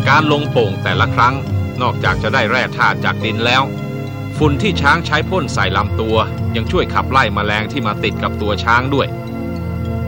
การลงโป่งแต่ละครั้งนอกจากจะได้แร่ธาตุจากดินแล้วฝุ่นที่ช้างใช้พ่นใส่ลำตัวยังช่วยขับไล่แมลงที่มาติดกับตัวช้างด้วย